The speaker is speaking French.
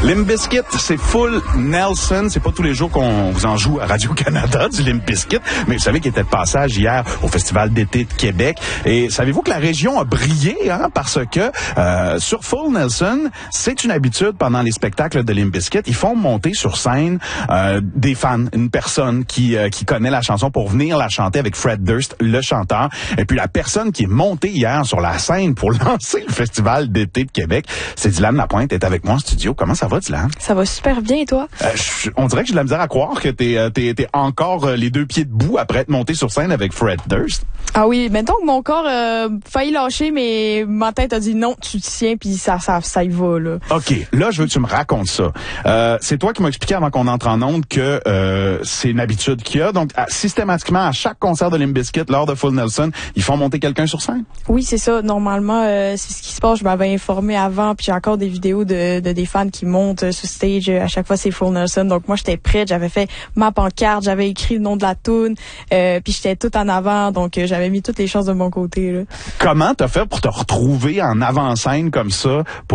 Limp Bizkit, c'est Full Nelson. C'est pas tous les jours qu'on vous en joue à Radio-Canada du Limp Bizkit, mais vous savez qu'il était de passage hier au Festival d'été de Québec. Et savez-vous que la région a brillé, parce que sur Full Nelson, c'est une habitude pendant les spectacles de Limp Bizkit. Ils font monter sur scène des fans, une personne qui connaît la chanson pour venir la chanter avec Fred Durst, le chanteur. Et puis la personne qui est montée hier sur la scène pour lancer le Festival d'été de Québec, c'est Dylan Lapointe, est avec moi en studio. Comment ça va, Dylan? Ça va super bien, et toi? On dirait que j'ai de la misère à croire que t'es encore les deux pieds debout après être monté sur scène avec Fred Durst. Ah oui, mettons que mon corps failli lâcher, mais ma tête a dit non, tu te tiens, puis ça y va, là. OK, là, je veux que tu me racontes ça. C'est toi qui m'as expliqué avant qu'on entre en onde que c'est une habitude qu'il y a. Donc, systématiquement, à chaque concert de Limp Bizkit, lors de Full Nelson, ils font monter quelqu'un sur scène? Oui, c'est ça. Normalement, c'est ce qui se passe. Je m'avais informé avant, puis j'ai encore des vidéos de des fans qui montent sur stage. À chaque fois, c'est Full Nelson. Donc, moi, j'étais prête. J'avais fait ma pancarte, j'avais écrit le nom de la toune, puis j'étais tout en avant. Donc, j'avais mis toutes les chances de mon côté, là. Comment t'as fait pour te retrouver en avant-scène comme ça, pour